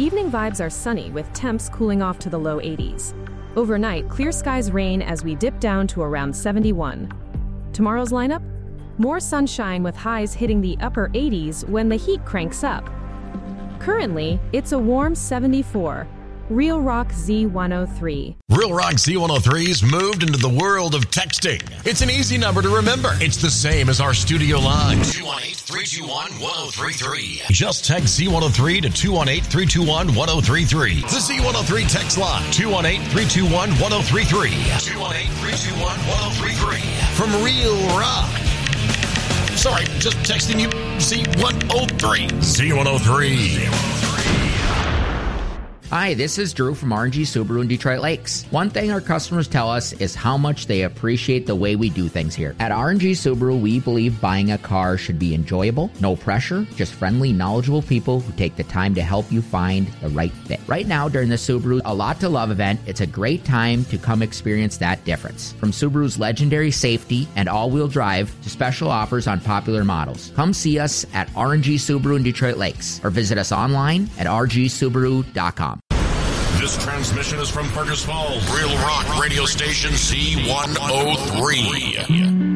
Evening vibes are sunny with temps cooling off to the low 80s. Overnight, clear skies reign as we dip down to around 71. Tomorrow's lineup? More sunshine with highs hitting the upper 80s when the heat cranks up. Currently, it's a warm 74. Real Rock Z103. Real Rock Z103's moved into the world of texting. It's an easy number to remember. It's the same as our studio line. 218-321-1033. Just text Z103 to 218-321-1033. The Z103 text line. 218-321-1033. 218-321-1033. From Real Rock. Sorry, just texting you Z103. Z103. Hi, this is Drew from RNG Subaru in Detroit Lakes. One thing our customers tell us is how much they appreciate the way we do things here. At RNG Subaru, we believe buying a car should be enjoyable, no pressure, just friendly, knowledgeable people who take the time to help you find the right fit. Right now, during the Subaru A Lot to Love event, it's a great time to come experience that difference. From Subaru's legendary safety and all-wheel drive to special offers on popular models. Come see us at RNG Subaru in Detroit Lakes or visit us online at rgsubaru.com. This transmission is from Fergus Falls, Real Rock Radio Station C103.